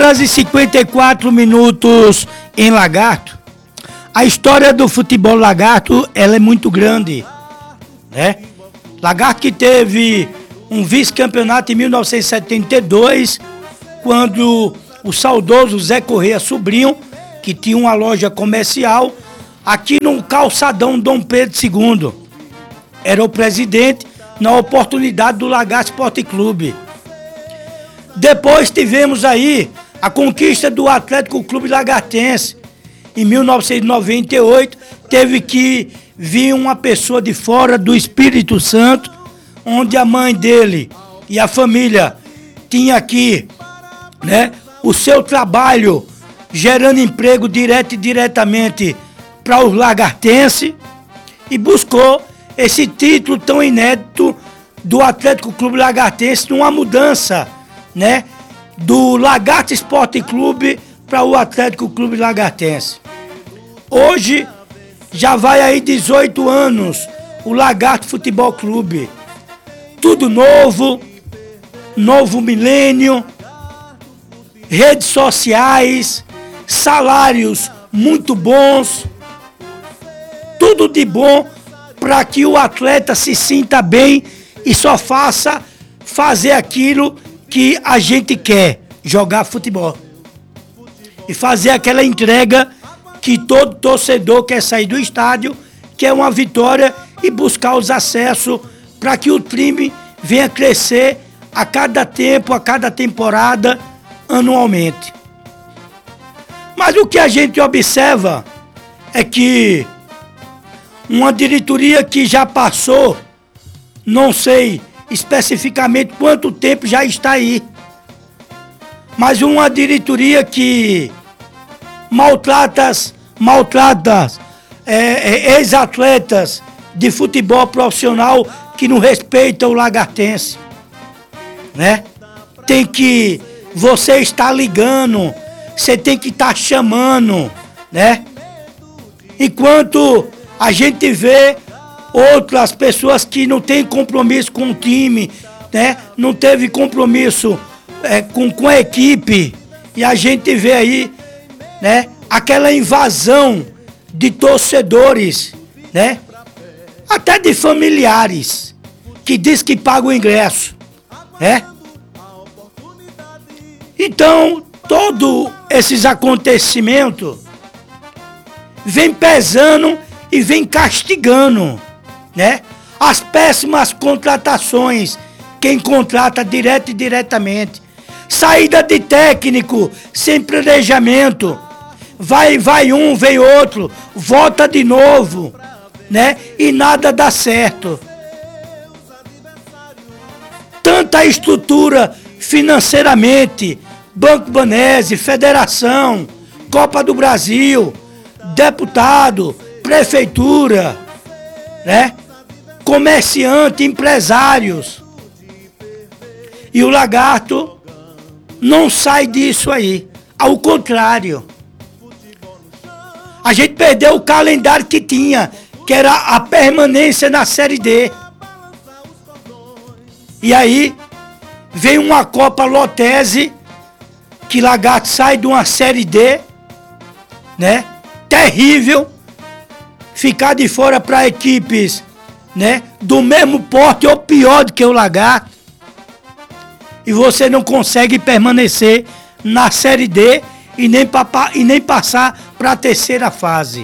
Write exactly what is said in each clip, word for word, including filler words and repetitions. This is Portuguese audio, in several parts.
horas e cinquenta e quatro minutos em Lagarto. A história do futebol Lagarto, ela é muito grande, né? Lagarto que teve um vice-campeonato em mil novecentos e setenta e dois, quando o saudoso Zé Correia Sobrinho, que tinha uma loja comercial aqui no calçadão Dom Pedro segundo, era o presidente na oportunidade do Lagarto Esporte Clube. Depois tivemos aí a conquista do Atlético Clube Lagartense. Em mil novecentos e noventa e oito, teve que vir uma pessoa de fora do Espírito Santo, onde a mãe dele e a família tinha aqui, né, o seu trabalho gerando emprego direto e diretamente para os lagartenses, e buscou esse título tão inédito do Atlético Clube Lagartense numa mudança, né, do Lagarto Esporte Clube para o Atlético Clube Lagartense. Hoje já vai aí dezoito anos o Lagarto Futebol Clube. Tudo novo, novo milênio, redes sociais, salários muito bons, tudo de bom para que o atleta se sinta bem e só faça fazer aquilo que a gente quer, jogar futebol. E fazer aquela entrega que todo torcedor quer sair do estádio, que é uma vitória, e buscar os acessos para que o time venha crescer a cada tempo, a cada temporada, anualmente. Mas o que a gente observa é que uma diretoria que já passou, não sei especificamente quanto tempo já está aí, mas uma diretoria que maltrata, maltrata é, é, ex-atletas de futebol profissional que não respeitam o lagartense, né? Tem que, você está ligando, você tem que estar chamando, né? Enquanto a gente vê outras pessoas que não têm compromisso com o time, né? Não teve compromisso é, com, com a equipe, e a gente vê aí, né, aquela invasão de torcedores, né, até de familiares, que diz que paga o ingresso, né? Então, todos esses acontecimentos vem pesando e vem castigando, né, as péssimas contratações, quem contrata direto e diretamente, saída de técnico sem planejamento, vai, vai um, vem outro, volta de novo, né, e nada dá certo. Tanta estrutura financeiramente, Banco Banese, Federação, Copa do Brasil, deputado, prefeitura, né, comerciante, empresários. E o Lagarto não sai disso aí. Ao contrário. A gente perdeu o calendário que tinha, que era a permanência na Série D. E aí vem uma Copa Lotese, que Lagarto sai de uma Série D, né? Terrível. Ficar de fora para equipes, né, do mesmo porte ou pior do que o Lagarto. E você não consegue permanecer na Série D e nem, pa, e nem passar para a terceira fase.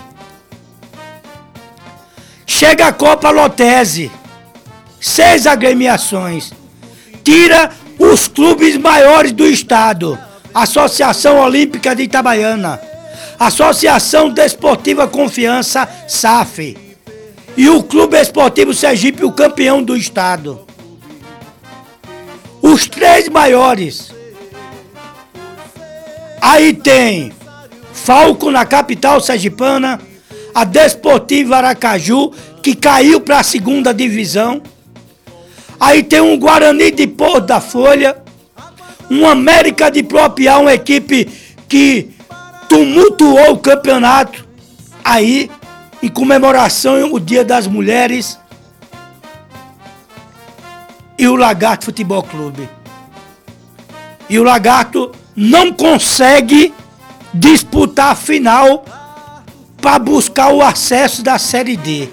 Chega a Copa Lotese, seis agremiações, tira os clubes maiores do estado, Associação Olímpica de Itabaiana, Associação Desportiva Confiança, S A F, e o Clube Esportivo Sergipe, o campeão do estado. Os três maiores. Aí tem Falco na capital sergipana, a Desportiva Aracaju, que caiu para a segunda divisão. Aí tem um Guarani de Porto da Folha, um América de Propiá, uma equipe que tumultuou o campeonato aí, em comemoração ao Dia das Mulheres. E o Lagarto Futebol Clube. E o Lagarto não consegue disputar a final para buscar o acesso da Série D.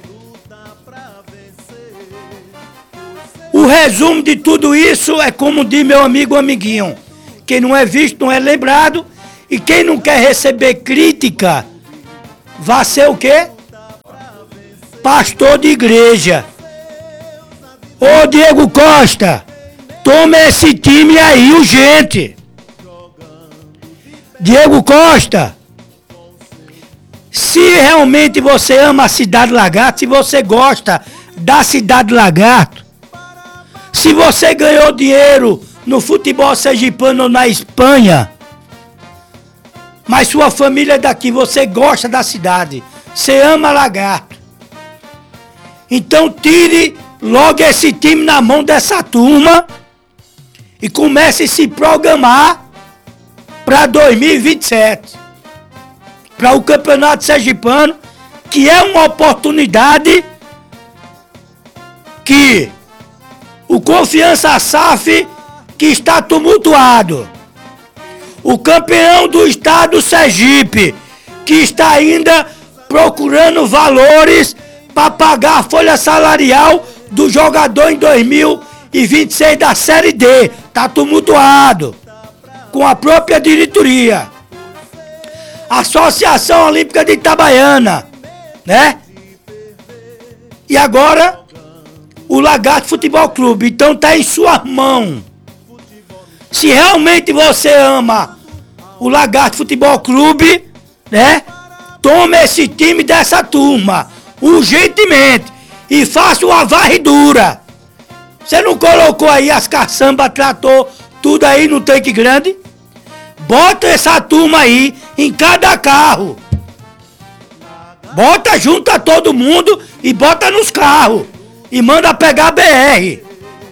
O resumo de tudo isso é como diz meu amigo amiguinho: quem não é visto não é lembrado, e quem não quer receber crítica vai ser o quê? Pastor de igreja. Ô Diego Costa, toma esse time aí, urgente. Diego Costa, se realmente você ama a Cidade Lagarto, se você gosta da Cidade Lagarto, se você ganhou dinheiro no futebol sergipano ou na Espanha, mas sua família é daqui, você gosta da cidade, você ama Lagarto, então tire logo esse time na mão dessa turma e comece a se programar para dois mil e vinte e sete, para o Campeonato Sergipano, que é uma oportunidade que o Confiança S A F, que está tumultuado, o campeão do estado Sergipe, que está ainda procurando valores para pagar a folha salarial do jogador em dois mil e vinte e seis da Série D, está tumultuado, com a própria diretoria. Associação Olímpica de Itabaiana, né? E agora o Lagarto Futebol Clube. Então tá em sua mão. Se realmente você ama o Lagarto Futebol Clube, né? Tome esse time dessa turma, urgentemente, e faça uma varredura. Você não colocou aí as caçambas, trator, tudo aí no tanque grande? Bota essa turma aí em cada carro. Bota, junta todo mundo e bota nos carros. E manda pegar a B R.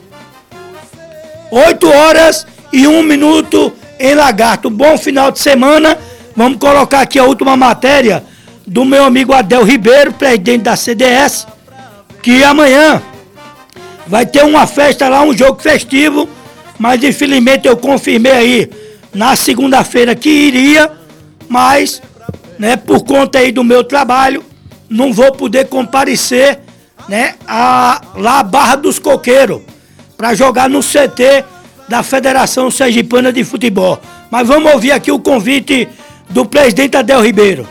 Oito horas e um minuto em Lagarto. Bom final de semana. Vamos colocar aqui a última matéria do meu amigo Adel Ribeiro, presidente da C D S, que amanhã vai ter uma festa lá, um jogo festivo, mas infelizmente eu confirmei aí na segunda-feira que iria, mas, né, por conta aí do meu trabalho, não vou poder comparecer, né, a, lá a Barra dos Coqueiros, para jogar no C T da Federação Sergipana de Futebol. Mas vamos ouvir aqui o convite do presidente Adel Ribeiro.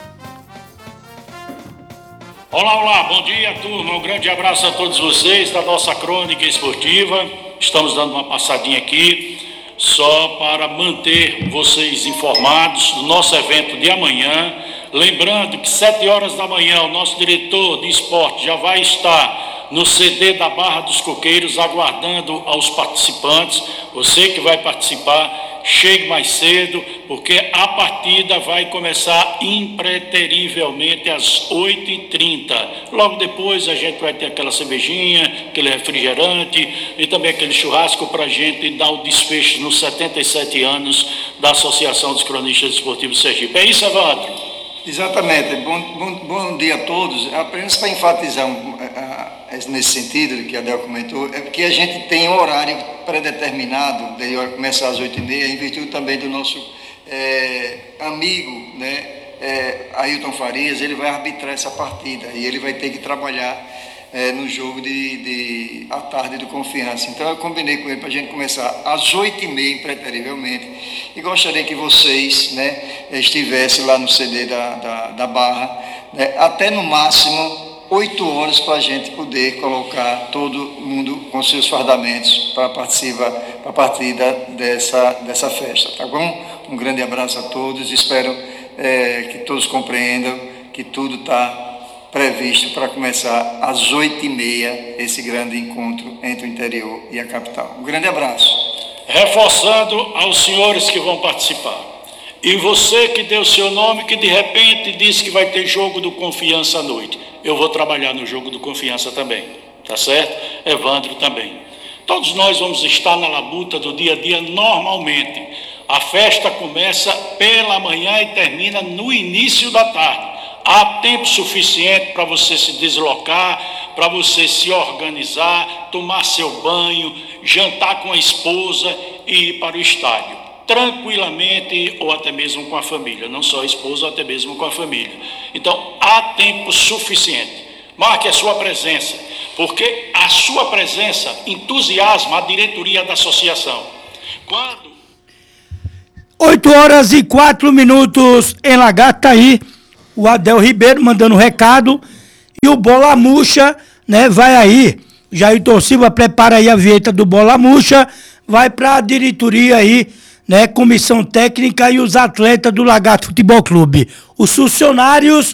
Olá, olá, bom dia, turma. Um grande abraço a todos vocês da nossa crônica esportiva. Estamos dando uma passadinha aqui só para manter vocês informados do nosso evento de amanhã. Lembrando que sete horas da manhã o nosso diretor de esporte já vai estar no C D da Barra dos Coqueiros aguardando aos participantes. Você que vai participar, chegue mais cedo, porque a partida vai começar impreterivelmente às oito e trinta. Logo depois a gente vai ter aquela cervejinha, aquele refrigerante e também aquele churrasco para a gente dar o desfecho nos setenta e sete anos da Associação dos Cronistas Esportivos Sergipe. É isso, Evandro? Exatamente. Bom, bom, bom dia a todos. Apenas para enfatizar um, a, a, nesse sentido que a Adel comentou, é porque a gente tem um horário pré-determinado, de começar às oito e meia, em virtude também do nosso é, amigo, né, é, Ailton Farias. Ele vai arbitrar essa partida e ele vai ter que trabalhar é, no jogo de, de à tarde do Confiança. Então eu combinei com ele para a gente começar às oito e meia, impreterivelmente, e gostaria que vocês, né, estivessem lá no C D da, da, da Barra, né, até no máximo oito horas, para a gente poder colocar todo mundo com seus fardamentos para participar para a partida dessa, dessa festa, tá bom? Um grande abraço a todos, espero é, que todos compreendam que tudo está previsto para começar às oito e meia esse grande encontro entre o interior e a capital. Um grande abraço. Reforçando aos senhores que vão participar, e você que deu seu nome, que de repente disse que vai ter jogo do Confiança à noite, eu vou trabalhar no jogo do Confiança também, tá certo? Evandro também. Todos nós vamos estar na labuta do dia a dia normalmente. A festa começa pela manhã e termina no início da tarde. Há tempo suficiente para você se deslocar, para você se organizar, tomar seu banho, jantar com a esposa e ir para o estádio. tranquilamente ou até mesmo com a família, não só a esposa, até mesmo com a família. Então, há tempo suficiente. Marque a sua presença, porque a sua presença entusiasma a diretoria da associação. Quando... oito horas e quatro minutos em Lagarto, tá aí o Adel Ribeiro mandando recado, e o Bola Murcha, né, vai aí, Jailton Silva prepara aí a vinheta do Bola Murcha, vai para a diretoria aí, né, comissão técnica e os atletas do Lagarto Futebol Clube. Os funcionários